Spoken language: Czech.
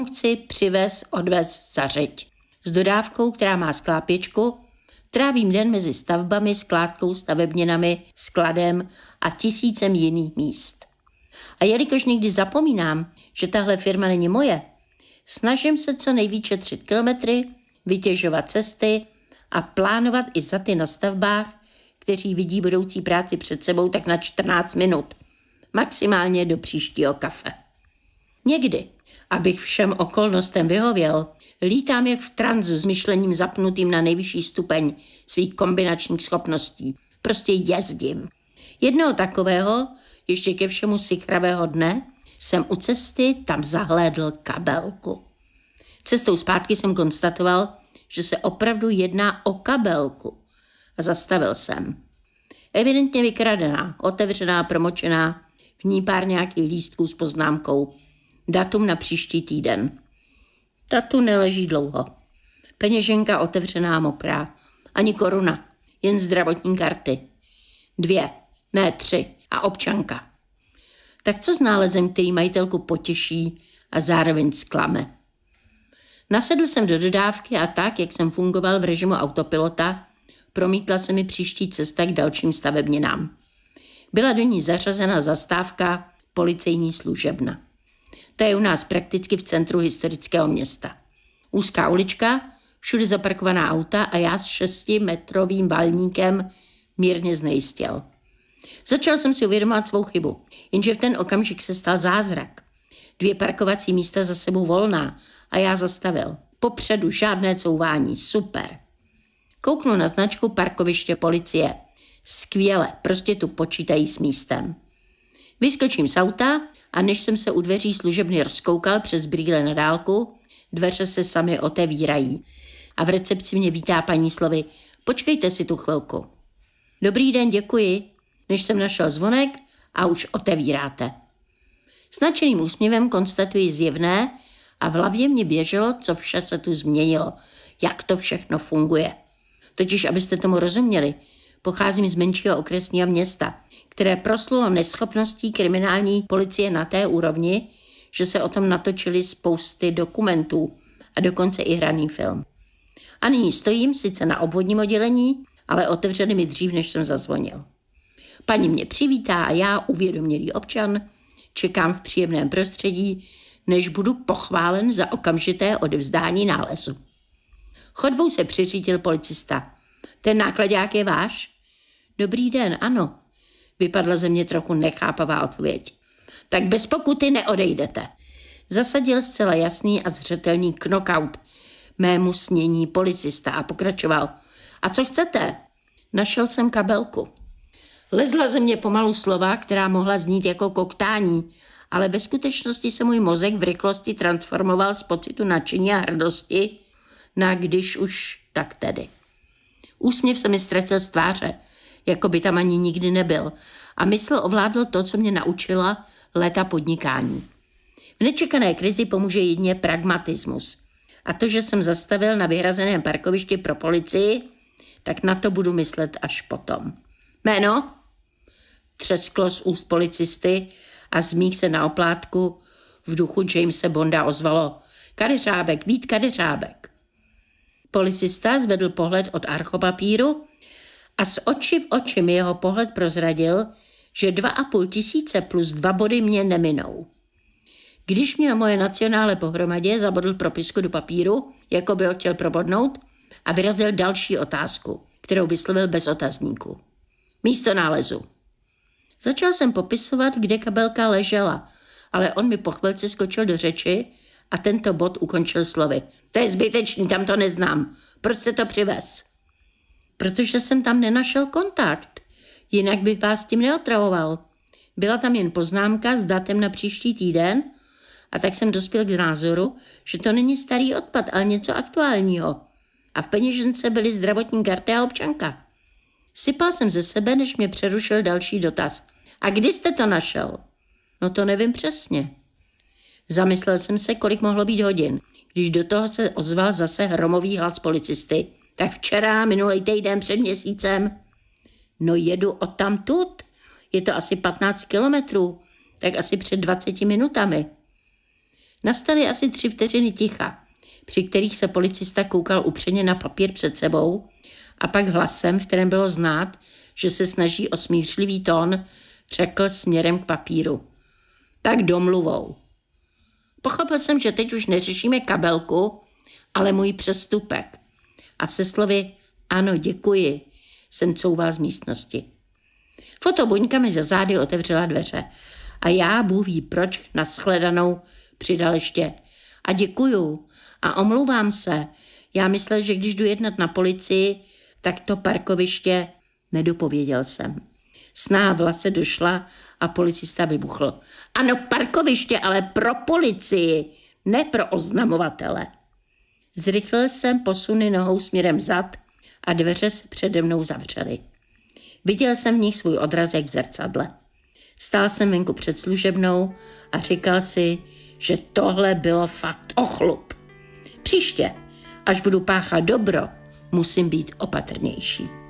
chci přivez, odvez, zařiď. S dodávkou, která má sklápěčku, trávím den mezi stavbami, skládkou, stavebninami, skladem a tisícem jiných míst. A jelikož někdy zapomínám, že tahle firma není moje, snažím se co nejvíc šetřit kilometry, vytěžovat cesty a plánovat i za ty na stavbách, kteří vidí budoucí práci před sebou tak na 14 minut. Maximálně do příštího kafe. Někdy, abych všem okolnostem vyhověl, lítám jak v tranzu s myšlením zapnutým na nejvyšší stupeň svých kombinačních schopností. Prostě jezdím. Jednoho takového, ještě ke všemu sichravého dne, jsem u cesty tam zahlédl kabelku. Cestou zpátky jsem konstatoval, že se opravdu jedná o kabelku. A zastavil jsem. Evidentně vykradená, otevřená, promočená, v ní pár nějakých lístků s poznámkou. Datum na příští týden. Ta tu neleží dlouho. Peněženka otevřená, mokrá. Ani koruna, jen zdravotní karty. 2, ne 3 a občanka. Tak co s nálezem, který majitelku potěší a zároveň zklame? Nasedl jsem do dodávky a tak, jak jsem fungoval v režimu autopilota, promítla se mi příští cesta k dalším stavebninám. Byla do ní zařazena zastávka policejní služebna. To je u nás prakticky v centru historického města. Úzká ulička, všude zaparkovaná auta a já s 6metrovým valníkem mírně znejistěl. Začal jsem si uvědomovat svou chybu, jenže v ten okamžik se stal zázrak. 2 parkovací místa za sebou volná a já zastavil. Popředu žádné couvání, super. Kouknu na značku parkoviště policie. Skvěle, prostě tu počítají s místem. Vyskočím z auta a než jsem se u dveří služebny rozkoukal přes brýle na dálku, dveře se sami otevírají. A v recepci mě vítá paní slovy: počkejte si tu chvilku. Dobrý den, děkuji. Než jsem našel zvonek a už otevíráte. S nadšeným úsměvem konstatuji zjevné a v hlavě mě běželo, co vše se tu změnilo, jak to všechno funguje. Totiž, abyste tomu rozuměli, pocházím z menšího okresního města, které proslulo neschopností kriminální policie na té úrovni, že se o tom natočily spousty dokumentů a dokonce i hraný film. A nyní stojím sice na obvodním oddělení, ale otevřeli mi dřív, než jsem zazvonil. Paní mě přivítá a já, uvědomělý občan, čekám v příjemném prostředí, než budu pochválen za okamžité odevzdání nálezu. Chodbou se přiřídil policista. Ten nákladák je váš? Dobrý den, ano. Vypadla ze mě trochu nechápavá odpověď. Tak bez pokuty neodejdete. Zasadil zcela jasný a zřetelný knockout mému snění policista a pokračoval. A co chcete? Našel jsem kabelku. Lezla ze mě pomalu slova, která mohla znít jako koktání, ale ve skutečnosti se můj mozek v rychlosti transformoval z pocitu nadšení a hrdosti na když už tak tedy. Úsměv se mi ztratil z tváře, jako by tam ani nikdy nebyl, a mysl ovládlo to, co mě naučila léta podnikání. V nečekané krizi pomůže jedině pragmatismus. A to, že jsem zastavil na vyhrazeném parkovišti pro policii, tak na to budu myslet až potom. Jméno? Třesklo z úst policisty a z mých se na oplátku v duchu Jamese Bonda ozvalo: Kadeřábek, Vít Kadeřábek. Policista zvedl pohled od archopapíru a z oči v oči mi jeho pohled prozradil, že 2,5 tisíce plus 2 body mě neminou. Když měl moje nacionále pohromadě, zabodl propisku do papíru, jako by ho chtěl probodnout, a vyrazil další otázku, kterou vyslovil bez otazníku. Místo nálezu. Začal jsem popisovat, kde kabelka ležela, ale on mi po chvilce skočil do řeči a tento bod ukončil slovy. To je zbytečný, tam to neznám. Proč jste to přivez? Protože jsem tam nenašel kontakt. Jinak bych vás tím neotravoval. Byla tam jen poznámka s datem na příští týden a tak jsem dospěl k názoru, že to není starý odpad, ale něco aktuálního. A v peněžence byly zdravotní karty a občanka. Sypal jsem ze sebe, než mě přerušil další dotaz. A kdy jste to našel? No to nevím přesně. Zamyslel jsem se, kolik mohlo být hodin, když do toho se ozval zase hromový hlas policisty. Tak včera, minulý týden, před měsícem. No jedu odtamtud. Je to asi 15 kilometrů, tak asi před 20 minutami. Nastaly asi 3 vteřiny ticha, při kterých se policista koukal upřeně na papír před sebou a pak hlasem, v kterém bylo znát, že se snaží o smířlivý tón, řekl směrem k papíru. Tak domluvou. Pochopil jsem, že teď už neřešíme kabelku, ale můj přestupek. A se slovy ano, děkuji, jsem couval z místnosti. Fotobuňka mi za zády otevřela dveře a já, Bůh ví proč, na shledanou přidal ještě a děkuju a omlouvám se. Já myslel, že když jdu jednat na policii, tak to parkoviště nedopověděl jsem. Snaha v hlase došla a policista vybuchl. Ano, parkoviště, ale pro policii, ne pro oznamovatele. Zrychlil jsem posuny nohou směrem vzad a dveře se přede mnou zavřely. Viděl jsem v nich svůj odrazek v zrcadle. Stál jsem venku před služebnou a říkal si, že tohle bylo fakt ochlup. Příště, až budu páchat dobro, musím být opatrnější.